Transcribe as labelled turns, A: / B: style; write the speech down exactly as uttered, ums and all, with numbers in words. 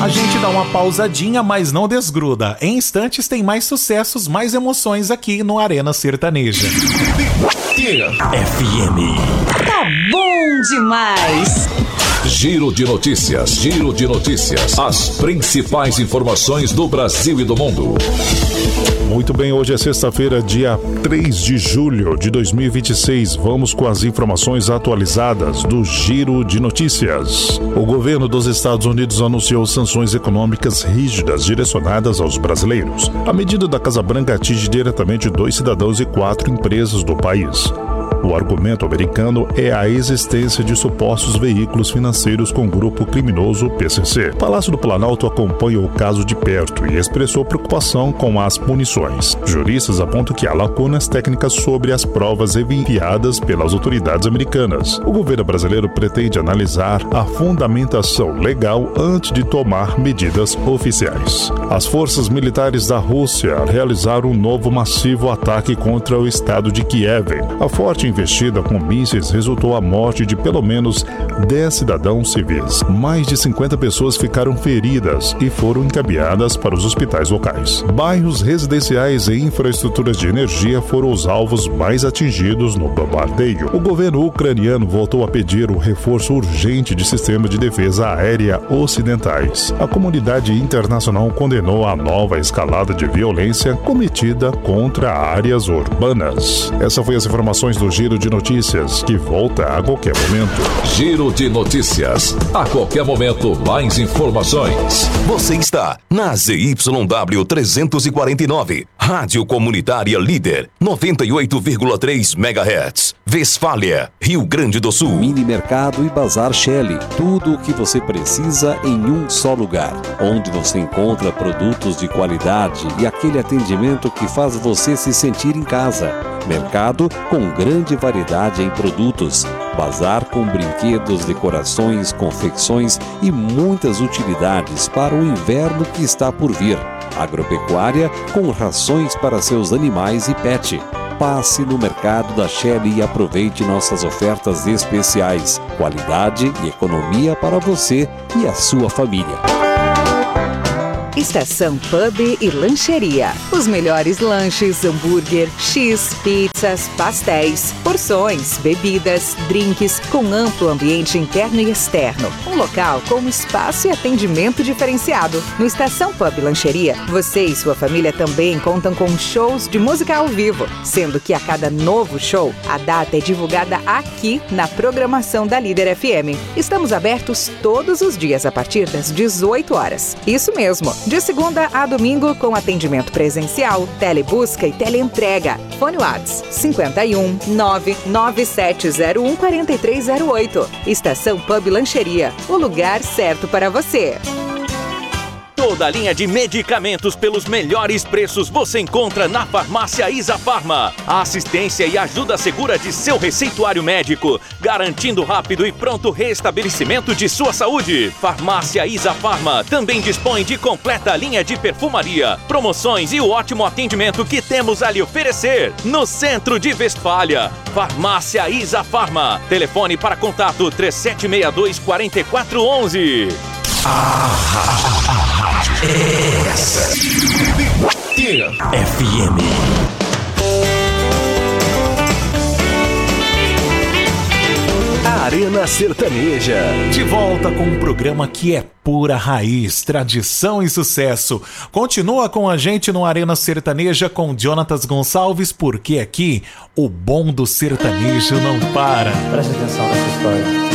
A: A gente dá uma pausadinha, mas não desgruda. Em instantes tem mais sucessos, mais emoções aqui no Arena Sertaneja.
B: F M.
C: Tá bom demais!
B: Giro de notícias, giro de notícias. As principais informações do Brasil e do mundo.
D: Muito bem, hoje é sexta-feira, dia três de julho de dois mil e vinte e seis. Vamos com as informações atualizadas do Giro de Notícias. O governo dos Estados Unidos anunciou sanções econômicas rígidas direcionadas aos brasileiros. A medida da Casa Branca atinge diretamente dois cidadãos e quatro empresas do país. O argumento americano é a existência de supostos veículos financeiros com o grupo criminoso P C C. O Palácio do Planalto acompanha o caso de perto e expressou preocupação com as punições. Juristas apontam que há lacunas técnicas sobre as provas enviadas pelas autoridades americanas. O governo brasileiro pretende analisar a fundamentação legal antes de tomar medidas oficiais. As forças militares da Rússia realizaram um novo massivo ataque contra o estado de Kiev. A forte investida com mísseis resultou a morte de pelo menos dez cidadãos civis. Mais de cinquenta pessoas ficaram feridas e foram encaminhadas para os hospitais locais. Bairros residenciais e infraestruturas de energia foram os alvos mais atingidos no bombardeio. O governo ucraniano voltou a pedir o reforço urgente de sistemas de defesa aérea ocidentais. A comunidade internacional condenou a nova escalada de violência cometida contra áreas urbanas. Essa foi as informações do Giro de Notícias, que volta a qualquer momento.
B: Giro de Notícias. A qualquer momento, mais informações.
E: Você está na Z Y W trezentos e quarenta e nove, Rádio Comunitária Líder, noventa e oito vírgula três megahertz, Westfália, Rio Grande do Sul.
F: Mini Mercado e Bazar Shelley. Tudo o que você precisa em um só lugar, onde você encontra produtos de qualidade e aquele atendimento que faz você se sentir em casa. Mercado com grande variedade em produtos, bazar com brinquedos, decorações, confecções e muitas utilidades para o inverno que está por vir. Agropecuária com rações para seus animais e pet. Passe no Mercado da Shelley e aproveite nossas ofertas especiais. Qualidade e economia para você e a sua família.
C: Estação Pub e Lancheria. Os melhores lanches, hambúrguer, X, pizzas, pastéis, porções, bebidas, drinks, com amplo ambiente interno e externo. Um local com espaço e atendimento diferenciado. No Estação Pub e Lancheria, você e sua família também contam com shows de música ao vivo, sendo que a cada novo show, a data é divulgada aqui na programação da Líder F M. Estamos abertos todos os dias a partir das dezoito horas. Isso mesmo. De segunda a domingo, com atendimento presencial, telebusca e teleentrega. Fone Whats cinco um nove nove sete zero um quatro três zero oito. Estação Pub Lancheria, o lugar certo para você.
G: Toda a linha de medicamentos pelos melhores preços você encontra na Farmácia Isafarma. A assistência e ajuda segura de seu receituário médico, garantindo rápido e pronto restabelecimento de sua saúde. Farmácia Isafarma também dispõe de completa linha de perfumaria, promoções e o ótimo atendimento que temos a lhe oferecer. No centro de Westfália, Farmácia Isafarma. Telefone para contato três sete seis dois quatro quatro um um.
B: A rádio é essa. F M.
E: Arena Sertaneja.
A: De volta com um programa que é pura raiz, tradição e sucesso. Continua com a gente no Arena Sertaneja com Jonatas Gonçalves, porque aqui o bom do sertanejo não para.
H: Presta atenção nessa história.